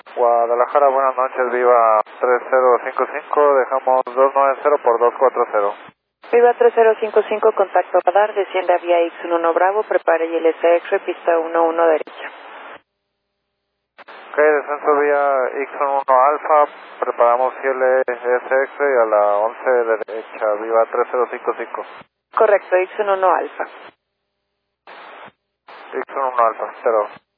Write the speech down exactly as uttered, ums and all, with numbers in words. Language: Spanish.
Guadalajara, buenas noches, Viva tres cero cinco cinco, dejamos dos nueve cero por dos cuatro cero. Viva tres cero cinco cinco, contacto radar, desciende a vía X uno Bravo, prepare I L S X, pista uno uno derecha. Ok, descenso vía X uno Alfa, preparamos I L S X y a la once derecha, Viva tres cero cinco cinco. Correcto, X uno Alfa. X uno Alfa, cero.